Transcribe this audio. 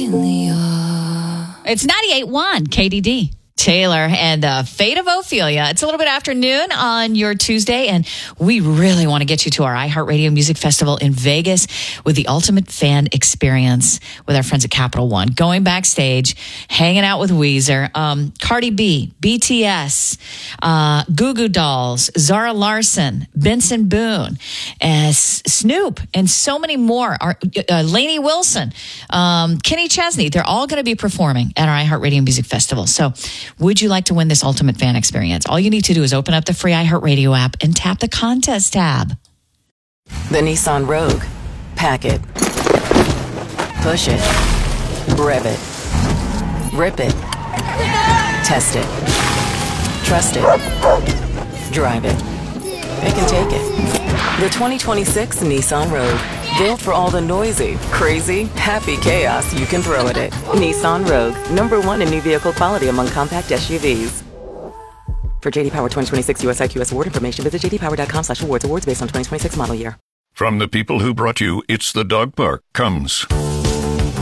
It's 98.1 KDD. Taylor and Fate of Ophelia. It's a little bit after noon on your Tuesday, and we really want to get you to our iHeartRadio Music Festival in Vegas with the ultimate fan experience with our friends at Capital One. Going backstage, hanging out with Weezer, Cardi B, BTS, Goo Goo Dolls, Zara Larsson, Benson Boone, Snoop, and so many more. Lainey Wilson, Kenny Chesney. They're all going to be performing at our iHeartRadio Music Festival. So would you like to win this ultimate fan experience? All you need to do is open up the free iHeartRadio app and tap the contest tab. The Nissan Rogue. Pack it. Push it. Rev it. Rip it. Test it. Trust it. Drive it. It can take it. The 2026 Nissan Rogue. Built for all the noisy, crazy, happy chaos you can throw at it. Nissan Rogue. #1 in new vehicle quality among compact SUVs. For JD Power 2026 US IQS award information, visit jdpower.com/awards. Awards based on 2026 model year. From the people who brought you It's the Dog Park comes